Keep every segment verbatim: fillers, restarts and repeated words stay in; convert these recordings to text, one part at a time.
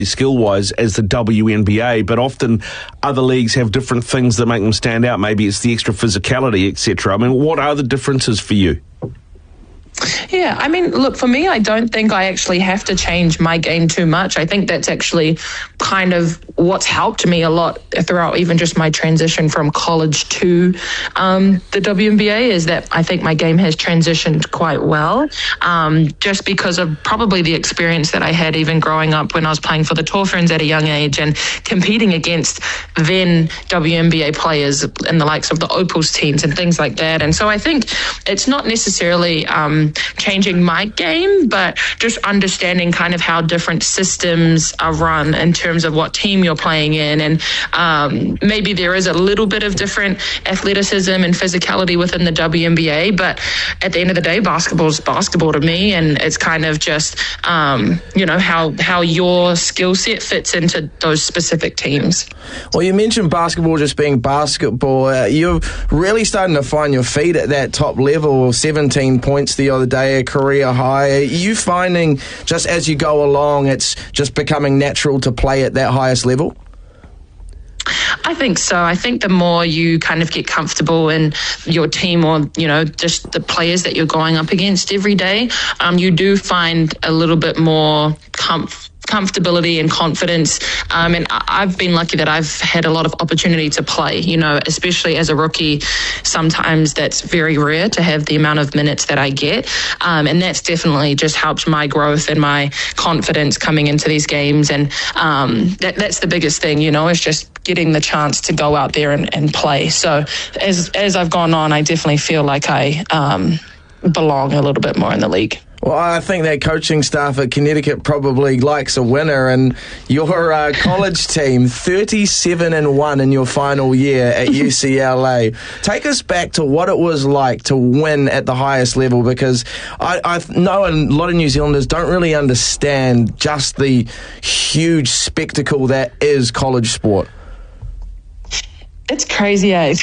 skill-wise as the W N B A, but often other leagues have different things that make them stand out. Maybe it's the extra physicality, et cetera. I mean, what are the differences for you? Yeah, I mean, look, for me, I don't think I actually have to change my game too much. I think that's actually kind of what's helped me a lot throughout even just my transition from college to um, the W N B A, is that I think my game has transitioned quite well, um, just because of probably the experience that I had even growing up when I was playing for the Dolphins at a young age and competing against then W N B A players in the likes of the Opals teams and things like that. And so I think it's not necessarily um, changing my game, but just understanding kind of how different systems are run in terms of what team you're playing in. And um, maybe there is a little bit of different athleticism and physicality within the W N B A, but at the end of the day, basketball is basketball to me, and it's kind of just, um, you know, how, how your skill set fits into those specific teams. Well, you mentioned basketball just being basketball. Uh, you're really starting to find your feet at that top level. seventeen points the other day, a career high. Are you finding just as you go along, it's just becoming natural to play at that highest level? I think so. I think the more you kind of get comfortable in your team, or, you know, just the players that you're going up against every day, um, you do find a little bit more comfort. comfortability and confidence. Um, and I've been lucky that I've had a lot of opportunity to play, you know, especially as a rookie. Sometimes that's very rare to have the amount of minutes that I get. Um, and that's definitely just helped my growth and my confidence coming into these games. And um, that, that's the biggest thing, you know, is just getting the chance to go out there and, and play. So as, as I've gone on, I definitely feel like I um, belong a little bit more in the league. Well, I think that coaching staff at Connecticut probably likes a winner, and your uh, college team, thirty-seven and one in your final year at U C L A. Take us back to what it was like to win at the highest level, because I, I know a lot of New Zealanders don't really understand just the huge spectacle that is college sport. It's crazy, eh?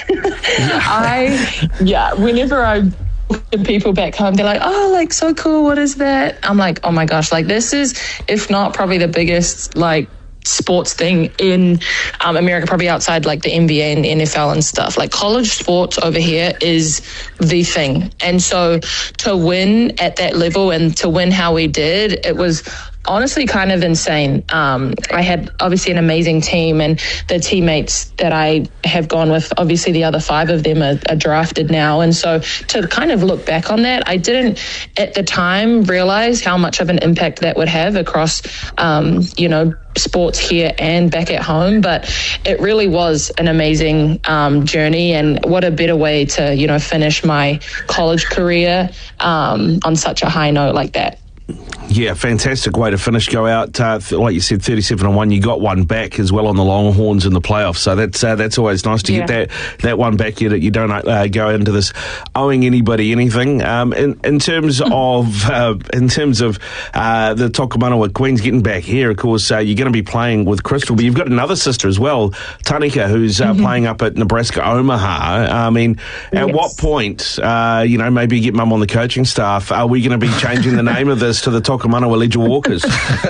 I, yeah, whenever I... and people back home, they're like, oh, like, so cool, what is that? I'm like, oh my gosh, like, this is, if not probably the biggest, like, sports thing in um, America, probably outside like the N B A and the N F L and stuff. Like, college sports over here is the thing. And so to win at that level and to win how we did, it was honestly kind of insane. Um, I had obviously an amazing team, and the teammates that I have gone with, obviously the other five of them are, are drafted now. And so to kind of look back on that, I didn't at the time realize how much of an impact that would have across, um, you know, sports here and back at home. But it really was an amazing um, journey, and what a better way to, you know, finish my college career um, on such a high note like that. Yeah, fantastic way to finish. Go out, uh, th- like you said, thirty-seven and one. You got one back as well on the Longhorns in the playoffs, so that's uh, that's always nice to yeah. get that that one back. You, you don't uh, go into this owing anybody anything. Um, in in terms of uh, in terms of uh, the Tokomanawa Queens getting back here, of course, uh, you're going to be playing with Crystal, but you've got another sister as well, Tanika, who's uh, mm-hmm. playing up at Nebraska Omaha. I mean, at yes. what point, uh, you know, maybe get mum on the coaching staff? Are we going to be changing the name of this to the Tokomanawa Ledger Walkers?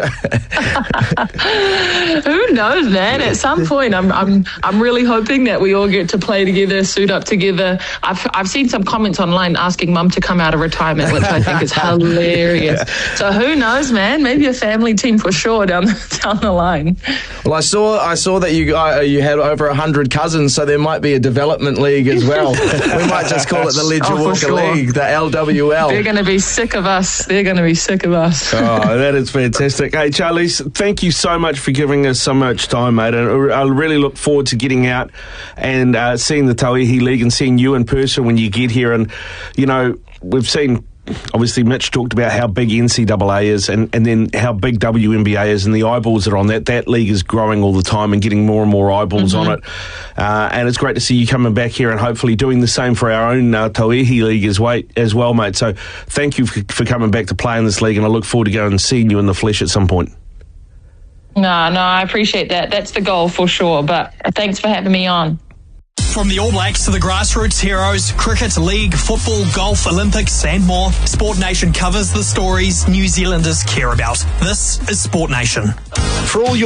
Who knows, man? At some point, I'm I'm I'm really hoping that we all get to play together, suit up together. I've I've seen some comments online asking mum to come out of retirement, which I think is hilarious. So who knows, man? Maybe a family team for sure down down the line. Well, I saw I saw that you uh, you had over a hundred cousins, so there might be a development league as well. We might just call it the Ledger oh, Walker sure. League, the L W L. They're going to be sick of us. They're going to be sick of us. Oh, that is fantastic. Hey, Charlize, thank you so much for giving us so much time, mate. I, I really look forward to getting out and uh, seeing the Tauihi League and seeing you in person when you get here. And, you know, we've seen... Obviously, Mitch talked about how big N C double A is and, and then how big W N B A is, and the eyeballs that are on that. That league is growing all the time and getting more and more eyeballs mm-hmm. on it. Uh, and it's great to see you coming back here and hopefully doing the same for our own uh, Tauihi League as, wait, as well, mate. So thank you for, for coming back to play in this league, and I look forward to going and seeing you in the flesh at some point. No, no, I appreciate that. That's the goal for sure. But thanks for having me on. From the All Blacks to the grassroots heroes, cricket, league, football, golf, Olympics and more, Sport Nation covers the stories New Zealanders care about. This is Sport Nation. For all your